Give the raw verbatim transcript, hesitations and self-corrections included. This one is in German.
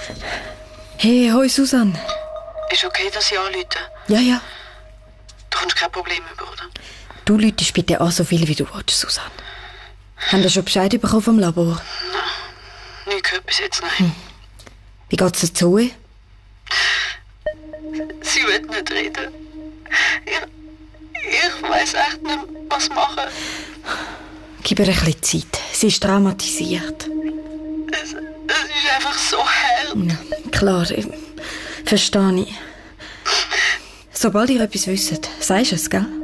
Hey, hoi Susanne. Ist okay, dass ich anrufe? Ja, ja. Du kommst kein Problem über, oder? Du läutest bitte an, so viel wie du willst, Susanne. Haben Sie schon Bescheid bekommen vom Labor? Nein, nicht gehört bis jetzt, nein. Hm. Wie geht's der Zoe? Sie will nicht reden. Ich, ich weiss echt nicht, was machen. Gib ihr ein bisschen Zeit. Sie ist traumatisiert. Es, es ist einfach so hart. Ja, klar, ich, verstehe ich. Sobald ihr etwas wisst, sagst du es, gell?